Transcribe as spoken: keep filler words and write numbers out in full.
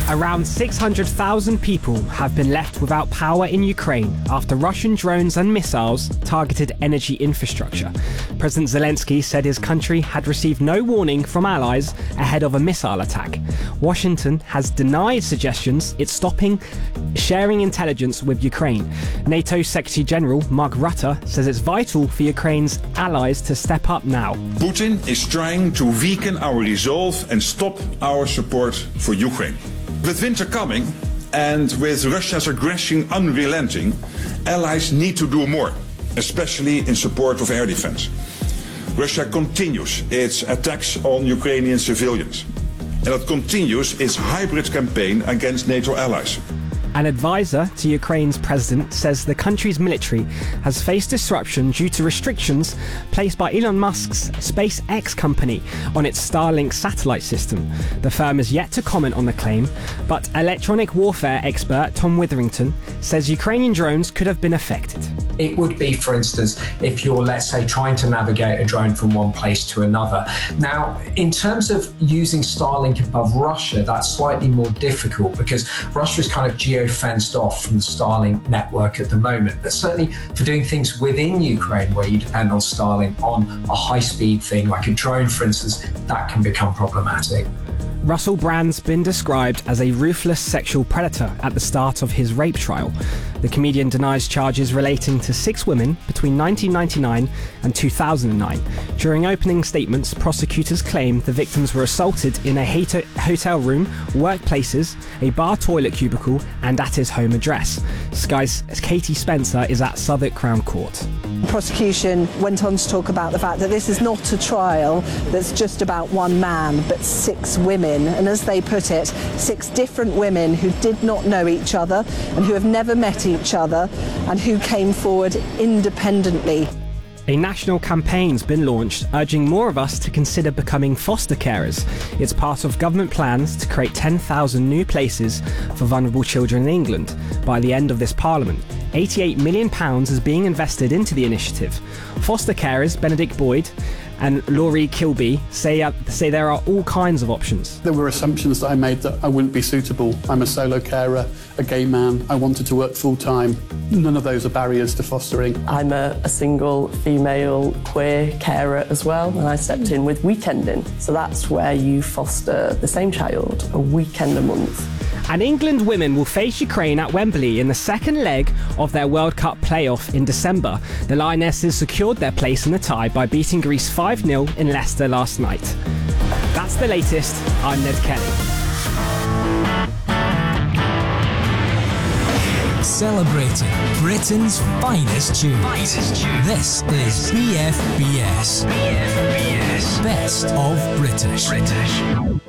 Around six hundred thousand people have been left without power in Ukraine after Russian drones and missiles targeted energy infrastructure. President Zelensky said his country had received no warning from allies ahead of a missile attack. Washington has denied suggestions it's stopping sharing intelligence with Ukraine. NATO Secretary General Mark Rutte says it's vital for Ukraine's allies to step up now. Putin is trying to weaken our resolve and stop our support for Ukraine. With winter coming and with Russia's aggression unrelenting, allies need to do more, especially in support of air defense. Russia continues its attacks on Ukrainian civilians, and it continues its hybrid campaign against NATO allies. An advisor to Ukraine's president says the country's military has faced disruption due to restrictions placed by Elon Musk's SpaceX company on its Starlink satellite system. The firm is yet to comment on the claim, but electronic warfare expert Tom Witherington says Ukrainian drones could have been affected. It would be, for instance, if you're, let's say, trying to navigate a drone from one place to another. Now, in terms of using Starlink above Russia, that's slightly more difficult because Russia is kind of geo-fenced off from the Starlink network at the moment. But certainly for doing things within Ukraine where you depend on Starlink on a high-speed thing like a drone, for instance, that can become problematic. Russell Brand's been described as a ruthless sexual predator at the start of his rape trial. The comedian denies charges relating to six women between nineteen ninety-nine and two thousand nine. During opening statements, prosecutors claim the victims were assaulted in a hotel room, workplaces, a bar toilet cubicle, and at his home address. Sky's Katie Spencer is at Southwark Crown Court. The prosecution went on to talk about the fact that this is not a trial that's just about one man, but six women. And as they put it, six different women who did not know each other and who have never met each other and who came forward independently. A national campaign's been launched urging more of us to consider becoming foster carers. It's part of government plans to create ten thousand new places for vulnerable children in England. By the end of this parliament, eighty-eight million pounds is being invested into the initiative. Foster carers Benedict Boyd and Laurie Kilby say, uh, say there are all kinds of options. There were assumptions that I made that I wouldn't be suitable. I'm a solo carer, a gay man, I wanted to work full-time. None of those are barriers to fostering. I'm a, a single female queer carer as well, and I stepped in with weekending. So that's where you foster the same child a weekend a month. And England women will face Ukraine at Wembley in the second leg of their World Cup playoff in December. The Lionesses secured their place in the tie by beating Greece five nil in Leicester last night. That's the latest. I'm Ned Kelly. Celebrating Britain's finest tunes. Finest tunes. This is B F B S. B F B S. Best of British. British.